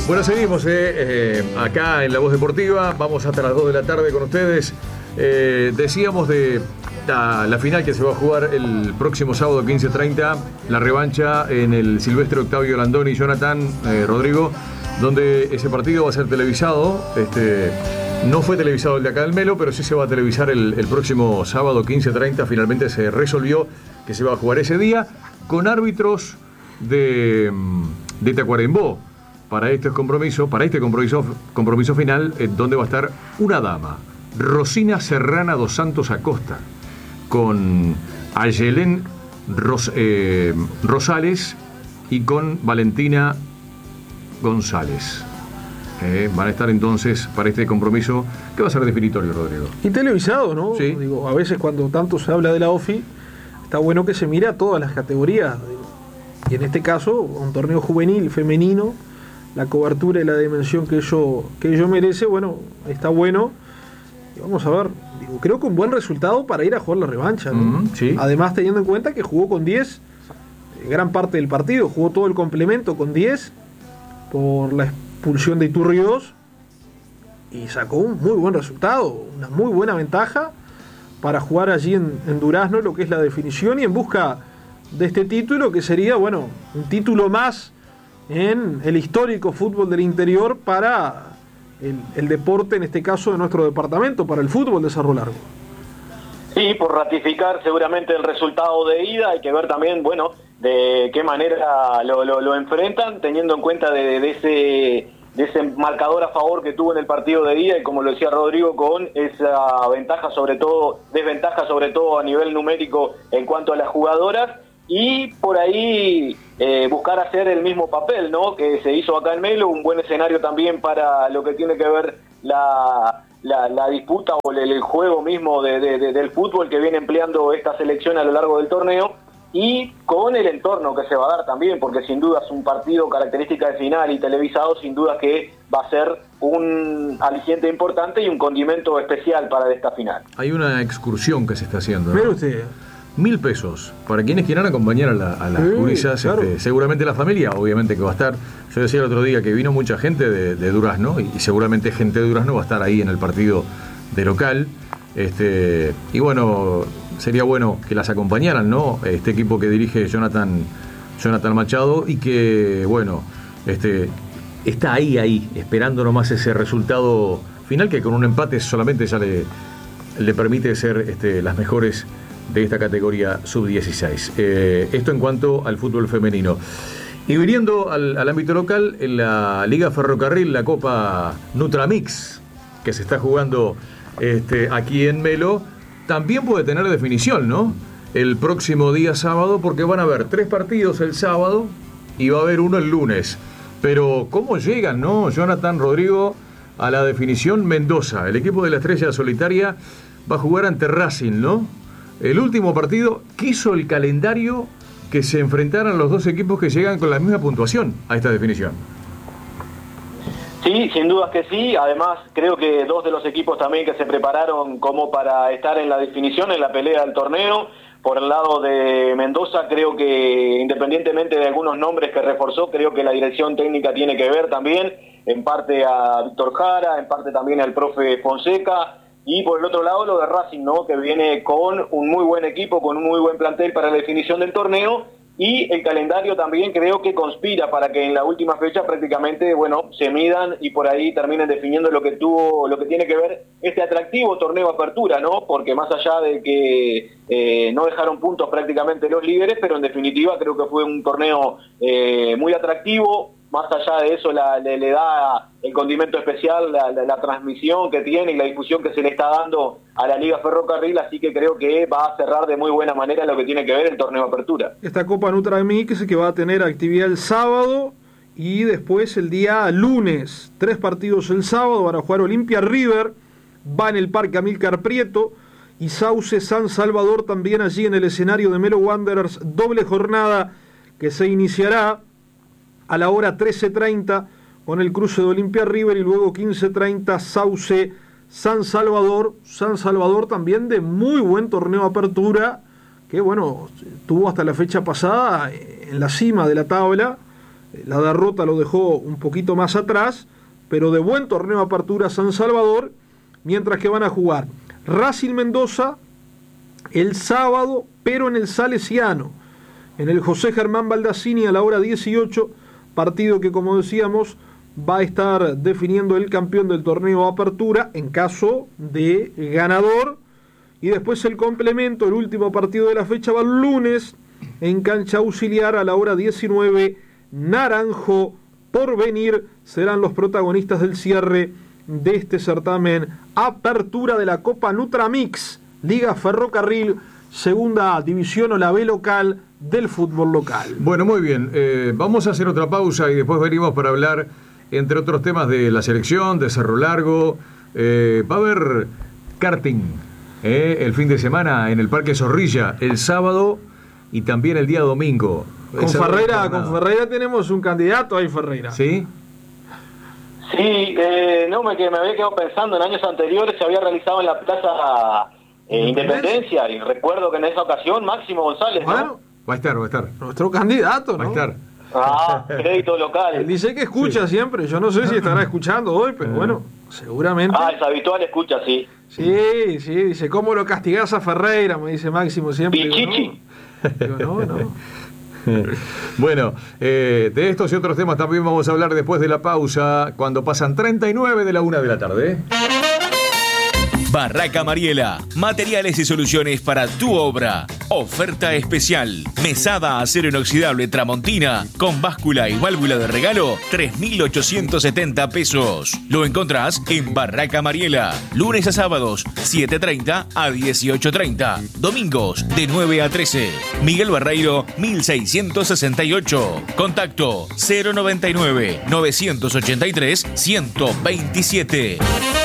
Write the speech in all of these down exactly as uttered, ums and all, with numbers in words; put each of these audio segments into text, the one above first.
Bueno, seguimos eh, eh, acá en La Voz Deportiva. Vamos hasta las dos de la tarde con ustedes. Eh, decíamos de la, la final que se va a jugar el próximo sábado quince treinta, la revancha en el Silvestre Octavio Landoni y Jonathan, eh, Rodrigo, donde ese partido va a ser televisado. Este, no fue televisado el de acá del Melo, pero sí se va a televisar el, el próximo sábado quince treinta. Finalmente se resolvió que se va a jugar ese día con árbitros de, de Tacuarembó. Para este compromiso, para este compromiso, compromiso final, eh, donde va a estar una dama, Rosina Serrana dos Santos Acosta, con Ayelén Ros, eh, Rosales y con Valentina González. Eh, van a estar entonces para este compromiso que va a ser definitorio, Rodrigo. Y televisado, ¿no? Sí. Digo, a veces cuando tanto se habla de la O F I, está bueno que se mire a todas las categorías. Y en este caso, un torneo juvenil, femenino, la cobertura y la dimensión que ello, que ello merece, bueno, está bueno. Y vamos a ver, digo, creo que un buen resultado para ir a jugar la revancha, ¿no? Mm, sí. Además, teniendo en cuenta que jugó con diez gran parte del partido, jugó todo el complemento con diez por la expulsión de Iturriós y sacó un muy buen resultado, una muy buena ventaja para jugar allí en, en Durazno, lo que es la definición, y en busca de este título, que sería, bueno, un título más en el histórico fútbol del interior para el, el deporte, en este caso de nuestro departamento, para el fútbol de Cerro Largo. Sí, por ratificar seguramente el resultado de ida. Hay que ver también, bueno, de qué manera lo, lo, lo enfrentan, teniendo en cuenta de, de ese de ese marcador a favor que tuvo en el partido de ida, y como lo decía Rodrigo, con esa ventaja sobre todo, desventaja sobre todo a nivel numérico en cuanto a las jugadoras, y por ahí eh, buscar hacer el mismo papel, ¿no?, que se hizo acá en Melo, un buen escenario también para lo que tiene que ver la, la, la disputa o el, el juego mismo de, de, de, del fútbol que viene empleando esta selección a lo largo del torneo, y con el entorno que se va a dar también, porque sin duda es un partido característica de final y televisado, sin duda que va a ser un aliciente importante y un condimento especial para esta final. Hay una excursión que se está haciendo, ¿no? Mire usted. Mil pesos para quienes quieran acompañar a, la, a las sí, gurisas, claro. este, seguramente la familia, obviamente que va a estar. Yo decía el otro día que vino mucha gente de, de Durazno, y, y seguramente gente de Durazno va a estar ahí en el partido de local. Este, y bueno, sería bueno que las acompañaran, ¿no? Este equipo que dirige Jonathan, Jonathan Machado, y que, bueno, este, está ahí, ahí, esperando nomás ese resultado final, que con un empate solamente ya le, le permite ser este, las mejores de esta categoría sub dieciséis. Eh, esto en cuanto al fútbol femenino. Y viniendo al, al ámbito local, en la Liga Ferrocarril, la Copa Nutramix, que se está jugando este, aquí en Melo, también puede tener definición, ¿no? El próximo día sábado, porque van a haber tres partidos el sábado y va a haber uno el lunes. Pero ¿cómo llegan, no, Jonathan, Rodrigo, a la definición? Mendoza, el equipo de la Estrella Solitaria, va a jugar ante Racing, ¿no? El último partido quiso el calendario que se enfrentaran los dos equipos que llegan con la misma puntuación a esta definición. Sí, sin dudas que sí. Además, creo que dos de los equipos también que se prepararon como para estar en la definición, en la pelea del torneo. Por el lado de Mendoza, creo que independientemente de algunos nombres que reforzó, creo que la dirección técnica tiene que ver también, en parte a Víctor Jara, en parte también al profe Fonseca. Y por el otro lado lo de Racing, ¿no?, que viene con un muy buen equipo, con un muy buen plantel para la definición del torneo, y el calendario también creo que conspira para que en la última fecha prácticamente, bueno, se midan y por ahí terminen definiendo lo que tuvo, lo que tiene que ver este atractivo torneo Apertura, ¿no? Porque más allá de que eh, no dejaron puntos prácticamente los líderes, pero en definitiva creo que fue un torneo eh, muy atractivo. Más allá de eso, la, le, le da el condimento especial, la, la, la transmisión que tiene y la difusión que se le está dando a la Liga Ferrocarril, así que creo que va a cerrar de muy buena manera lo que tiene que ver el torneo Apertura. Esta Copa Nutramix que va a tener actividad el sábado y después el día lunes. Tres partidos el sábado para jugar Olimpia River, va en el Parque Amílcar Prieto, y Sauce San Salvador también allí en el escenario de Melo Wanderers, doble jornada que se iniciará a la hora trece treinta con el cruce de Olimpia River, y luego quince treinta Sauce San Salvador. San Salvador también de muy buen torneo Apertura, que bueno, tuvo hasta la fecha pasada en la cima de la tabla, La derrota lo dejó un poquito más atrás, pero de buen torneo de apertura San Salvador, mientras que van a jugar Racing Mendoza el sábado, pero en el Salesiano, en el José Germán Baldassini a la hora dieciocho, partido que, como decíamos, va a estar definiendo el campeón del torneo de apertura en caso de ganador. Y después el complemento, el último partido de la fecha va el lunes en cancha auxiliar a la hora diecinueve. Naranjo, Porvenir serán los protagonistas del cierre de este certamen. Apertura de la Copa Nutramix, Liga Ferrocarril, segunda división o la B local del fútbol local. Bueno, muy bien. Eh, vamos a hacer otra pausa y después venimos para hablar, entre otros temas, de la selección, de Cerro Largo. Eh, va a haber karting eh, el fin de semana en el Parque Zorrilla, el sábado y también el día domingo. Con Ferreira, con Ferreira tenemos un candidato ahí, Ferreira. ¿Sí? Sí, eh, no, me, que me había quedado pensando, en años anteriores se había realizado en la Plaza eh, Independencia, y recuerdo que en esa ocasión Máximo González, bueno, ¿no? Va a estar, va a estar. Nuestro candidato, ¿no? Va a estar. Ah, crédito local. Él dice que escucha sí. siempre, yo no sé si estará escuchando hoy, pero bueno, seguramente. Ah, es habitual, escucha, sí. Sí, sí, dice, ¿cómo lo castigás a Ferreira? Me dice Máximo siempre. Pichichi. Digo, no, Digo, no, no. Bueno, eh, de estos y otros temas también vamos a hablar después de la pausa, cuando pasan treinta y nueve de la una de la tarde. Barraca Mariela, materiales y soluciones para tu obra. Oferta especial, mesada acero inoxidable Tramontina con báscula y válvula de regalo, tres mil ochocientos setenta pesos. Lo encontrás en Barraca Mariela, lunes a sábados, siete treinta a dieciocho treinta, domingos de nueve a trece. Miguel Barreiro, mil seiscientos sesenta y ocho. Contacto cero noventa y nueve, novecientos ochenta y tres, ciento veintisiete.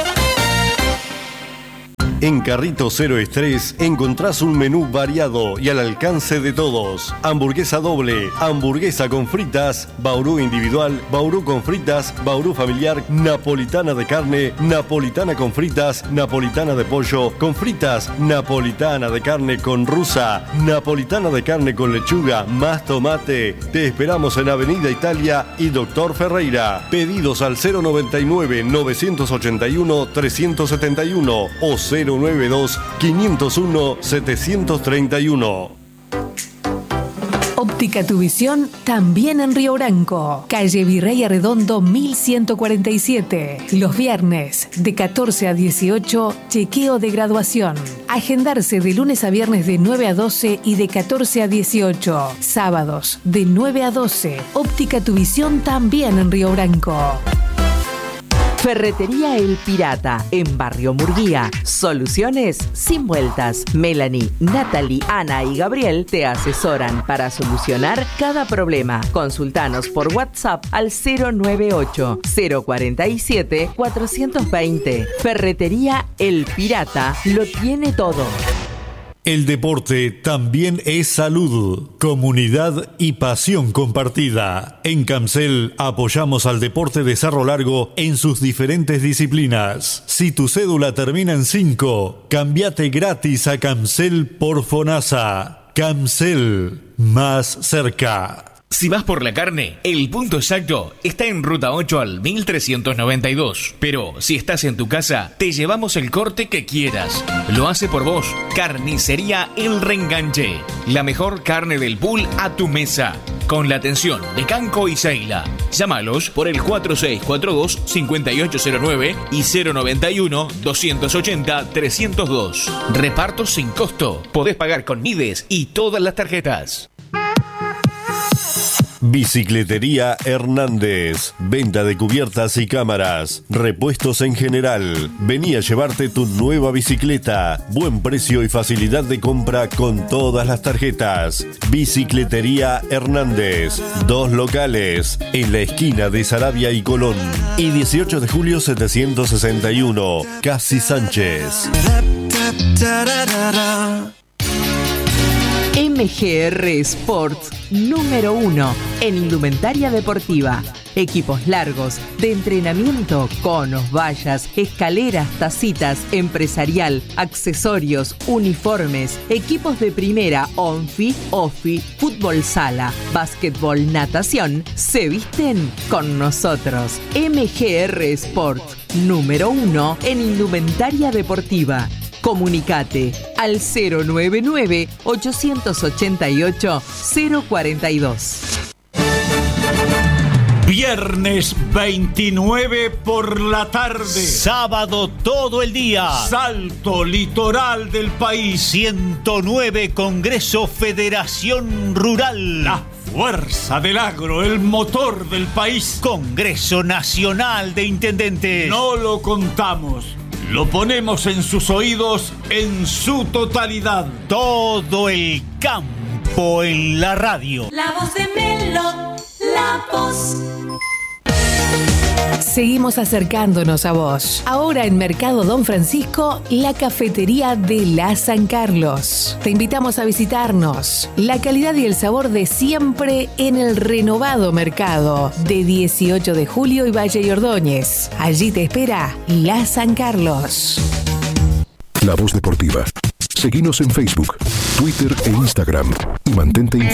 En Carrito Cero Estrés encontrás un menú variado y al alcance de todos. Hamburguesa doble, hamburguesa con fritas, baurú individual, baurú con fritas, baurú familiar, napolitana de carne, napolitana con fritas, napolitana de pollo, con fritas, napolitana de carne con rusa, napolitana de carne con lechuga, más tomate. Te esperamos en Avenida Italia y Doctor Ferreira. Pedidos al cero noventa y nueve, novecientos ochenta y uno, trescientos setenta y uno o cero noventa y dos, quinientos uno, setecientos treinta y uno. Óptica Tu Visión, también en Río Branco. Calle Virrey Arredondo mil ciento cuarenta y siete. Los viernes, de catorce a dieciocho, chequeo de graduación. Agendarse de lunes a viernes de nueve a doce y de catorce a dieciocho. Sábados, de nueve a doce. Óptica Tu Visión, también en Río Branco. Ferretería El Pirata, en Barrio Murguía. Soluciones sin vueltas. Melanie, Natalie, Ana y Gabriel te asesoran para solucionar cada problema. Consultanos por WhatsApp al cero noventa y ocho, cero cuarenta y siete, cuatrocientos veinte. Ferretería El Pirata lo tiene todo. El deporte también es salud, comunidad y pasión compartida. En Camcel apoyamos al deporte de Cerro Largo en sus diferentes disciplinas. Si tu cédula termina en cinco, cambiate gratis a Camcel por FONASA. Camcel, más cerca. Si vas por la carne, el punto exacto está en Ruta ocho al mil trescientos noventa y dos. Pero si estás en tu casa, te llevamos el corte que quieras. Lo hace por vos Carnicería El Reenganche. La mejor carne del pool a tu mesa. Con la atención de Canco y Seila. Llámalos por el cuatro seis cuatro dos, cinco ocho cero nueve y cero noventa y uno, doscientos ochenta, trescientos dos. Reparto sin costo. Podés pagar con Mides y todas las tarjetas. Bicicletería Hernández. Venta de cubiertas y cámaras. Repuestos en general. Vení a llevarte tu nueva bicicleta. Buen precio y facilidad de compra con todas las tarjetas. Bicicletería Hernández. Dos locales. En la esquina de Saravia y Colón. Y dieciocho de julio setecientos sesenta y uno. Casi Sánchez. M G R Sports, número uno en indumentaria deportiva. Equipos largos, de entrenamiento, conos, vallas, escaleras, tacitas, empresarial, accesorios, uniformes, equipos de primera, onfi, ofi, fútbol sala, básquetbol, natación, se visten con nosotros. M G R Sport, número uno en indumentaria deportiva. Comunicate al cero nueve nueve, ocho ocho ocho, cero cuatro dos. Viernes veintinueve por la tarde. Sábado todo el día. Salto litoral del país. ciento nueve Congreso Federación Rural. La fuerza del agro, el motor del país. Congreso Nacional de Intendentes. No lo contamos. Lo ponemos en sus oídos en su totalidad. Todo el campo en la radio. La voz de Melo, la voz. Seguimos acercándonos a vos. Ahora en Mercado Don Francisco, la cafetería de la San Carlos. Te invitamos a visitarnos. La calidad y el sabor de siempre en el renovado mercado de dieciocho de julio y Valle y Ordóñez. Allí te espera la San Carlos. La Voz Deportiva. Seguinos en Facebook, Twitter e Instagram y mantente informado.